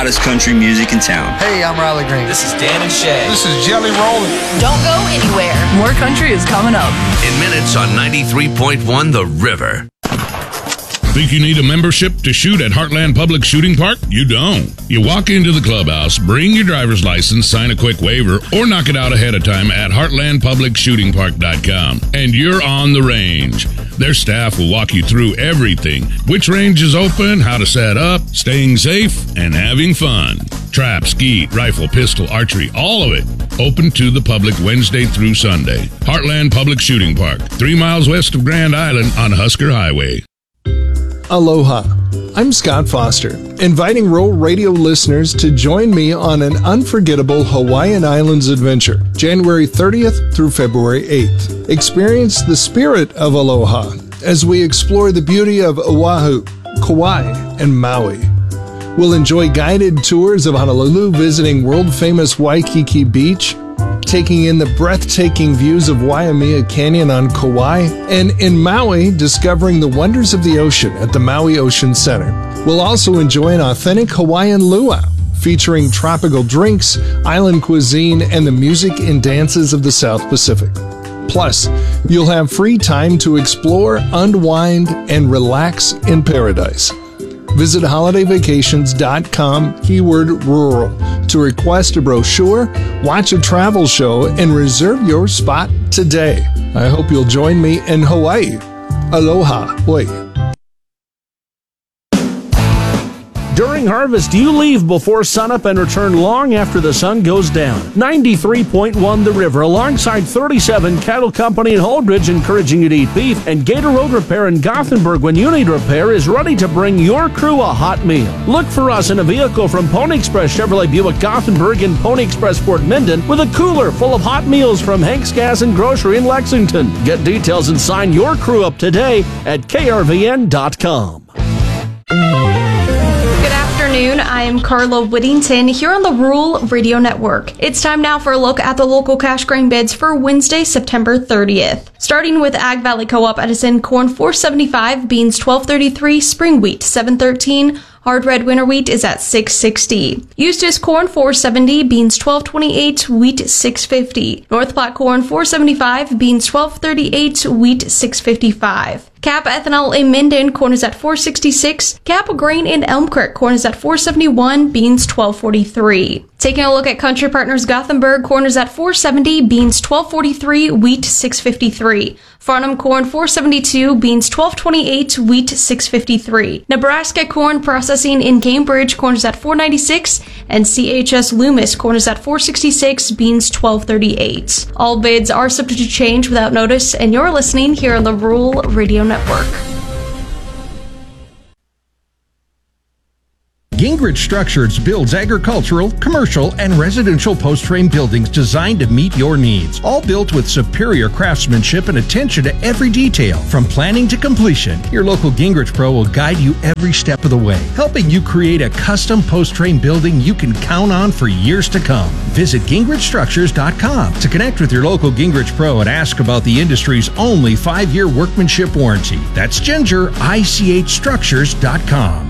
hottest country music in town. Hey, I'm Riley Green. This is Dan and Shay. This is Jelly Roll. Don't go anywhere. More country is coming up. In minutes on 93.1 The River. Think you need a membership to shoot at Heartland Public Shooting Park? You don't. You walk into the clubhouse, bring your driver's license, sign a quick waiver, or knock it out ahead of time at heartlandpublicshootingpark.com, and you're on the range. Their staff will walk you through everything: which range is open, how to set up, staying safe, and having fun. Trap, skeet, rifle, pistol, archery, all of it. Open to the public Wednesday through Sunday. Heartland Public Shooting Park, 3 miles west of Grand Island on Husker Highway. Aloha. I'm Scott Foster, inviting Rural Radio listeners to join me on an unforgettable Hawaiian Islands adventure, January 30th through February 8th. Experience the spirit of aloha as we explore the beauty of Oahu, Kauai, and Maui. We'll enjoy guided tours of Honolulu, visiting world-famous Waikiki Beach, taking in the breathtaking views of Waimea Canyon on Kauai, and in Maui, discovering the wonders of the ocean at the Maui Ocean Center. We'll also enjoy an authentic Hawaiian luau, featuring tropical drinks, island cuisine, and the music and dances of the South Pacific. Plus, you'll have free time to explore, unwind, and relax in paradise. Visit holidayvacations.com, keyword rural, to request a brochure, watch a travel show, and reserve your spot today. I hope you'll join me in Hawaii. Aloha. Oi. During harvest, you leave before sunup and return long after the sun goes down. 93.1 The River, alongside 37 Cattle Company in Holdridge, encouraging you to eat beef, and Gator Road Repair in Gothenburg, when you need repair, is ready to bring your crew a hot meal. Look for us in a vehicle from Pony Express Chevrolet Buick Gothenburg and Pony Express Fort Minden, with a cooler full of hot meals from Hank's Gas and Grocery in Lexington. Get details and sign your crew up today at krvn.com. I am Carla Whittington here on the Rural Radio Network. It's time now for a look at the local cash grain bids for Wednesday, September 30th. Starting with Ag Valley Co-op Edison, corn $4.75, beans $12.33, spring wheat $7.13, hard red winter wheat is at $6.60. Eustis corn $4.70, beans $12.28, wheat $6.50. North Platte corn $4.75, beans $12.38, wheat $6.55. Cap ethanol in Minden, corn is at $4.66. Cap grain in Elm Creek, corn is at $4.71, beans $12.43. Taking a look at Country Partners Gothenburg, corn is at $4.70, beans $12.43, wheat $6.53. Farnham corn $4.72, beans $12.28, wheat $6.53. Nebraska corn processing in Cambridge, corn is at $4.96, and CHS Loomis corn is at $4.66, beans $12.38. All bids are subject to change without notice, and you're listening here on the Rural Radio Network. Gingrich Structures builds agricultural, commercial, and residential post-frame buildings designed to meet your needs. All built with superior craftsmanship and attention to every detail. From planning to completion, your local Gingrich Pro will guide you every step of the way, helping you create a custom post-frame building you can count on for years to come. Visit GingrichStructures.com to connect with your local Gingrich Pro and ask about the industry's only 5-year workmanship warranty. That's GingerICHStructures.com.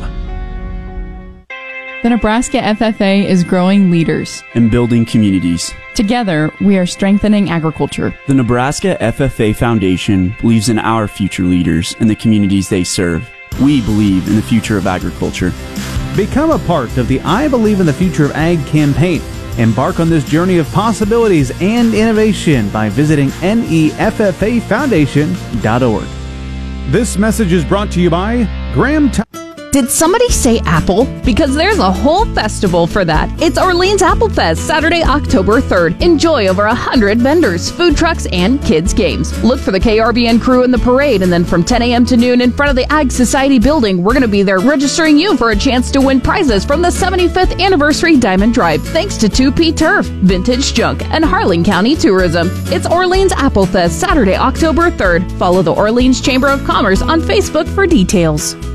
The Nebraska FFA is growing leaders and building communities. Together, we are strengthening agriculture. The Nebraska FFA Foundation believes in our future leaders and the communities they serve. We believe in the future of agriculture. Become a part of the I Believe in the Future of Ag campaign. Embark on this journey of possibilities and innovation by visiting neffafoundation.org. This message is brought to you by Graham. Did somebody say apple? Because there's a whole festival for that. It's Orleans Apple Fest, Saturday, October 3rd. Enjoy over 100 vendors, food trucks, and kids' games. Look for the KRBN crew in the parade, and then from 10 a.m. to noon in front of the Ag Society building, we're going to be there registering you for a chance to win prizes from the 75th Anniversary Diamond Drive, thanks to 2P Turf, Vintage Junk, and Harlan County Tourism. It's Orleans Apple Fest, Saturday, October 3rd. Follow the Orleans Chamber of Commerce on Facebook for details.